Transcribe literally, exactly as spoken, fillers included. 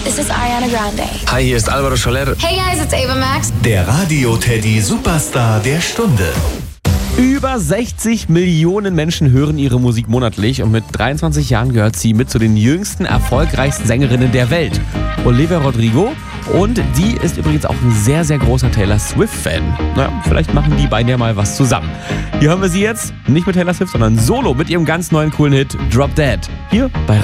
This is Ariana Grande. Hi, hier ist Alvaro Soler. Hey guys, it's Ava Max. Der Radio-Teddy Superstar der Stunde. Über sechzig Millionen Menschen hören ihre Musik monatlich und mit dreiundzwanzig Jahren gehört sie mit zu den jüngsten, erfolgreichsten Sängerinnen der Welt. Olivia Rodrigo. Und die ist übrigens auch ein sehr, sehr großer Taylor Swift-Fan. Na, vielleicht machen die beiden ja mal was zusammen. Hier hören wir sie jetzt, nicht mit Taylor Swift, sondern solo mit ihrem ganz neuen coolen Hit Drop Dead. Hier bei